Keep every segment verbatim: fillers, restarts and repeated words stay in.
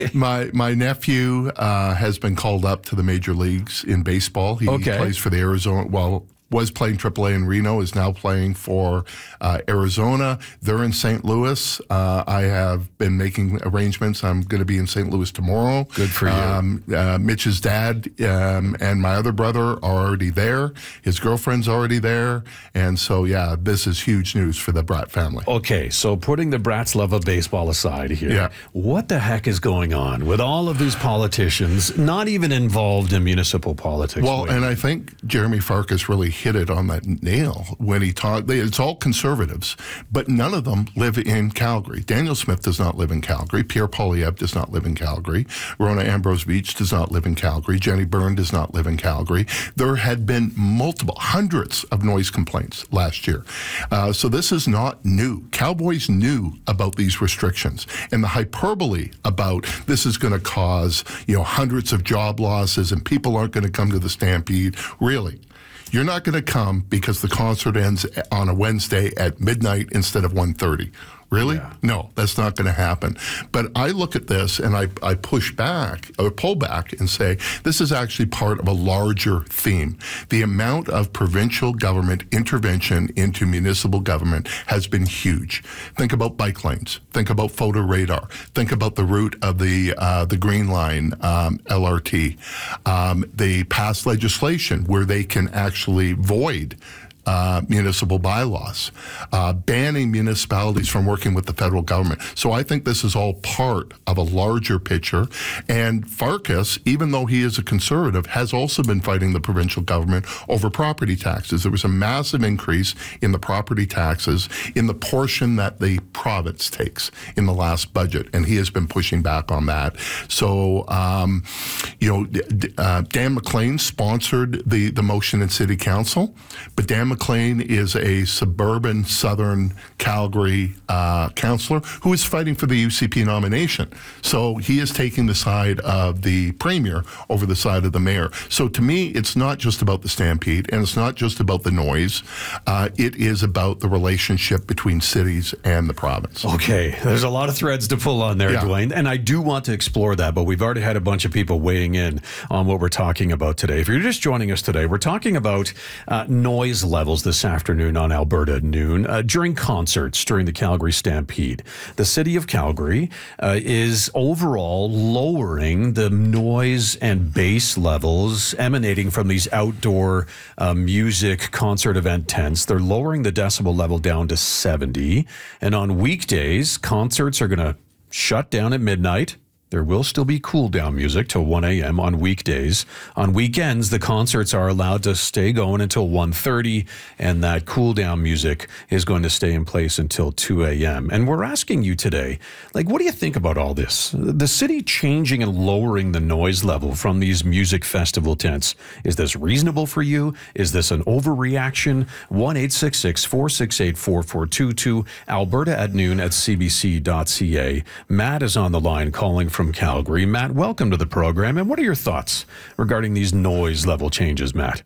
My my nephew uh, has been called up to the major leagues in baseball. He Okay. plays for the Arizona. Well, was playing triple A in Reno. Is now playing for uh, Arizona. They're in Saint Louis. Uh, I have been making arrangements. I'm going to be in Saint Louis tomorrow. Good for you. Um, uh, Mitch's dad um, and my other brother are already there. His girlfriend's already there, and so yeah, this is huge news for the Bratt family. Okay, so putting the Brat's love of baseball aside here, Yeah. what the heck is going on with all of these politicians not even involved in municipal politics? Well, Wayne? and I think Jeremy Farkas really hit it on that nail when he talked. It's all conservatives, but none of them live in Calgary. Daniel Smith does not live in Calgary. Pierre Poilievre does not live in Calgary. Rona Ambrose Beach does not live in Calgary. Jenny Byrne does not live in Calgary. There had been multiple, hundreds of noise complaints last year. Uh, so this is not new. Cowboys knew about these restrictions, and the hyperbole about this is going to cause, you know, hundreds of job losses and people aren't going to come to the Stampede. Really? You're not going to come because the concert ends on a Wednesday at midnight instead of one thirty. Really? Yeah. No, that's not going to happen. But I look at this and I, I push back or pull back and say this is actually part of a larger theme. The amount of provincial government intervention into municipal government has been huge. Think about bike lanes. Think about photo radar. Think about the route of the uh, the Green Line um, L R T. Um, they passed legislation where they can actually void Uh, municipal bylaws, uh, banning municipalities from working with the federal government. So I think this is all part of a larger picture. And Farkas, even though he is a conservative, has also been fighting the provincial government over property taxes. There was a massive increase in the property taxes in the portion that the province takes in the last budget, and he has been pushing back on that. So, um, you know, uh, Dan McLean sponsored the, the motion in City Council, but Dan McLean is a suburban southern Calgary uh, councillor who is fighting for the U C P nomination. So he is taking the side of the premier over the side of the mayor. So to me, it's not just about the Stampede and it's not just about the noise. Uh, it is about the relationship between cities and the province. Okay, there's a lot of threads to pull on there, Yeah. Dwayne, and I do want to explore that, but we've already had a bunch of people weighing in on what we're talking about today. If you're just joining us today, we're talking about uh, noise levels this afternoon on Alberta at noon uh, during concerts during the Calgary Stampede. The city of Calgary uh, is overall lowering the noise and bass levels emanating from these outdoor uh, music concert event tents. They're lowering the decibel level down to seventy, and on weekdays, concerts are going to shut down at midnight. There will still be cool down music till one a.m. on weekdays. On weekends, the concerts are allowed to stay going until one thirty, and that cool down music is going to stay in place until two a.m. And we're asking you today, like, what do you think about all this? The city changing and lowering the noise level from these music festival tents. Is this reasonable for you? Is this an overreaction? one eight six six, four six eight, four four two two, Alberta at noon at c b c dot c a. Matt is on the line calling from from Calgary. Matt, welcome to the program. And what are your thoughts regarding these noise level changes, Matt?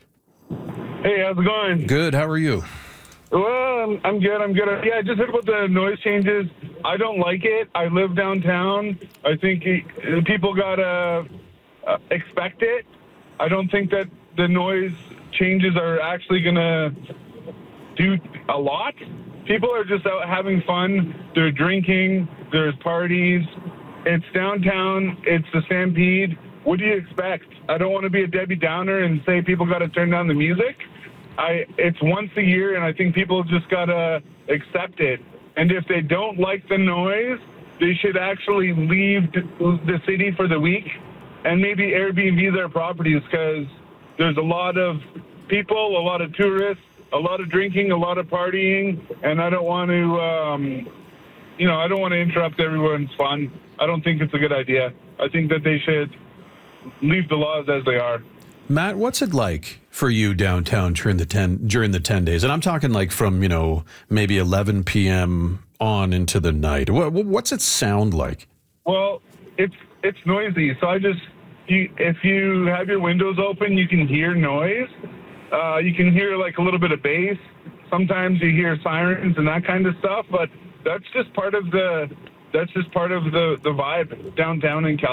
Hey, how's it going? Good. How are you? Well, I'm, I'm good. I'm good. Yeah, I just heard about the noise changes. I don't like it. I live downtown. I think it, people gotta uh, expect it. I don't think that the noise changes are actually gonna do a lot. People are just out having fun. They're drinking. There's parties. It's downtown. It's the Stampede. What do you expect? I don't want to be a Debbie Downer and say people got to turn down the music. I it's once a year, and I think people just got to accept it. And if they don't like the noise, they should actually leave the city for the week and maybe Airbnb their properties, because there's a lot of people, a lot of tourists, a lot of drinking, a lot of partying, and I don't want to, um, you know, I don't want to interrupt everyone's fun. I don't think it's a good idea. I think that they should leave the laws as they are. Matt, what's it like for you downtown during the ten during the ten days? And I'm talking like from, you know, maybe eleven p.m. on into the night. What, what's it sound like? Well, it's it's noisy. So I just, you, if you have your windows open, you can hear noise. Uh, you can hear like a little bit of bass. Sometimes you hear sirens and that kind of stuff. But that's just part of the that's just part of the the vibe downtown in California.